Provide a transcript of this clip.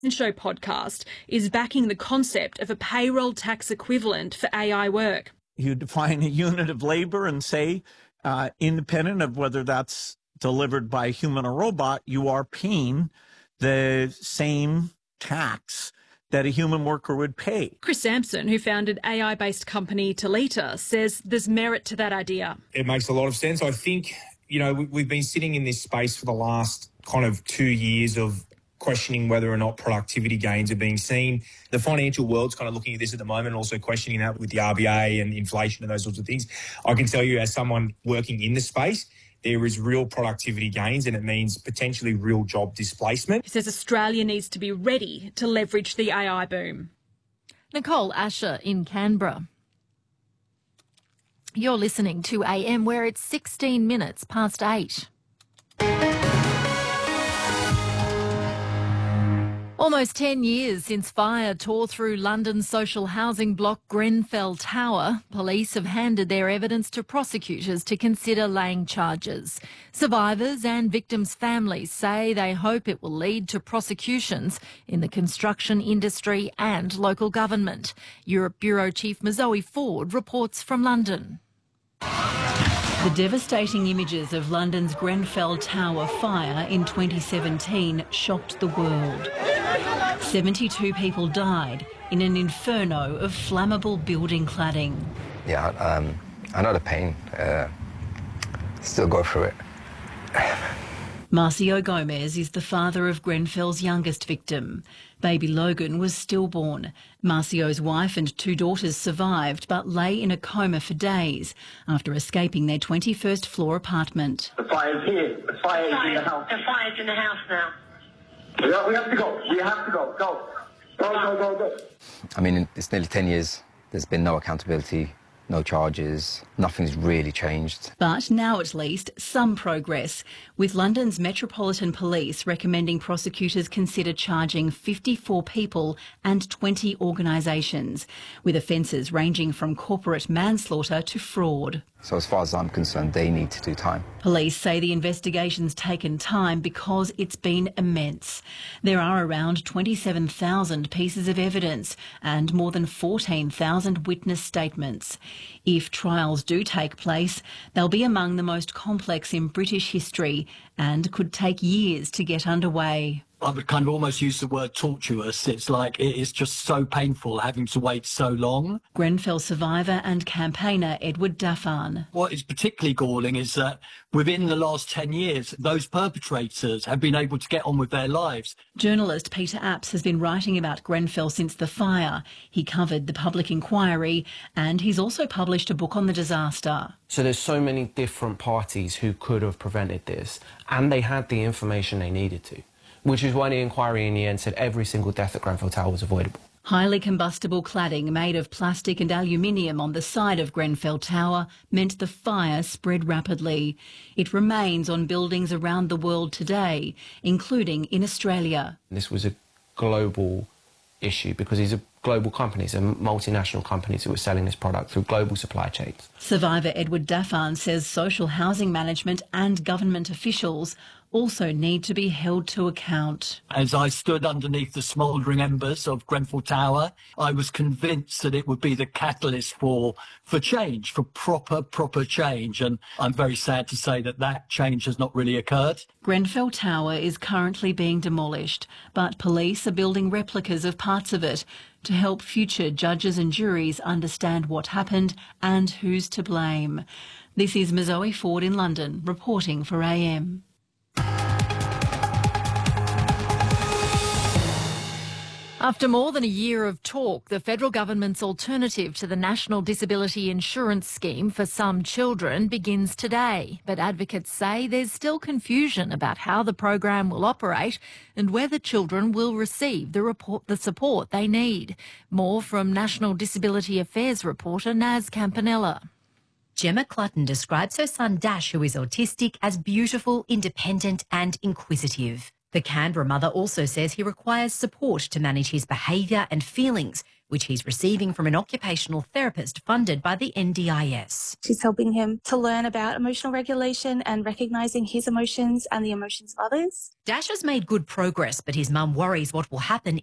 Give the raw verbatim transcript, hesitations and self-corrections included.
Show podcast is backing the concept of a payroll tax equivalent for A I work. You define a unit of labor and say, uh, independent of whether that's delivered by a human or robot, you are paying the same tax that a human worker would pay. Chris Sampson, who founded A I-based company Talita, says there's merit to that idea. It makes a lot of sense. I think, you know, we've been sitting in this space for the last kind of two years of questioning whether or not productivity gains are being seen. The financial world's kind of looking at this at the moment, also questioning that with the R B A and inflation and those sorts of things. I can tell you, as someone working in the space, there is real productivity gains, and it means potentially real job displacement. He says Australia needs to be ready to leverage the A I boom. Nicole Asher in Canberra. You're listening to A M, where it's sixteen minutes past eight. Almost ten years since fire tore through London's social housing block Grenfell Tower, police have handed their evidence to prosecutors to consider laying charges. Survivors and victims' families say they hope it will lead to prosecutions in the construction industry and local government. Europe Bureau Chief Mazoe Ford reports from London. The devastating images of London's Grenfell Tower fire in twenty seventeen shocked the world. seventy-two people died in an inferno of flammable building cladding. Yeah, um, I know the pain. Uh, still go through it. Marcio Gomez is the father of Grenfell's youngest victim. Baby Logan was stillborn. Marcio's wife and two daughters survived but lay in a coma for days after escaping their twenty-first floor apartment. The fire's here. The fire's in the house. The fire's in the house now. We have, we have to go. We have to go. Go. Go, go, go, go. I mean, it's nearly ten years. There's been no accountability, no charges. Nothing's really changed. But now at least some progress, with London's Metropolitan Police recommending prosecutors consider charging fifty-four people and twenty organisations, with offences ranging from corporate manslaughter to fraud. So as far as I'm concerned, they need to do time. Police say the investigation's taken time because it's been immense. There are around twenty-seven thousand pieces of evidence and more than fourteen thousand witness statements. If trials do take place, they'll be among the most complex in British history and could take years to get underway. I would kind of almost use the word tortuous. It's like it is just so painful having to wait so long. Grenfell survivor and campaigner Edward Daffan. What is particularly galling is that within the last ten years, those perpetrators have been able to get on with their lives. Journalist Peter Apps has been writing about Grenfell since the fire. He covered the public inquiry and he's also published a book on the disaster. So there's so many different parties who could have prevented this, and they had the information they needed to, which is why the inquiry in the end said every single death at Grenfell Tower was avoidable. Highly combustible cladding made of plastic and aluminium on the side of Grenfell Tower meant the fire spread rapidly. It remains on buildings around the world today, including in Australia. This was a global issue because these are global companies and multinational companies who were selling this product through global supply chains. Survivor Edward Daffan says social housing management and government officials also need to be held to account. As I stood underneath the smouldering embers of Grenfell Tower, I was convinced that it would be the catalyst for, for change, for proper, proper change. And I'm very sad to say that that change has not really occurred. Grenfell Tower is currently being demolished, but police are building replicas of parts of it to help future judges and juries understand what happened and who's to blame. This is Mazoe Ford in London, reporting for A M. After more than a year of talk, the federal government's alternative to the National Disability Insurance Scheme for some children begins today. But advocates say there's still confusion about how the program will operate and whether children will receive the, report, the support they need. More from National Disability Affairs reporter Naz Campanella. Gemma Clutton describes her son Dash, who is autistic, as beautiful, independent and inquisitive. The Canberra mother also says he requires support to manage his behaviour and feelings, which he's receiving from an occupational therapist funded by the N D I S. She's helping him to learn about emotional regulation and recognising his emotions and the emotions of others. Dash has made good progress, but his mum worries what will happen